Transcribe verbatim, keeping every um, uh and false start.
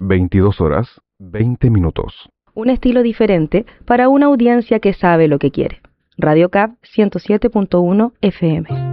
veintidós horas, veinte minutos. Un estilo diferente para una audiencia que sabe lo que quiere. Radio C A P ciento siete punto uno F M.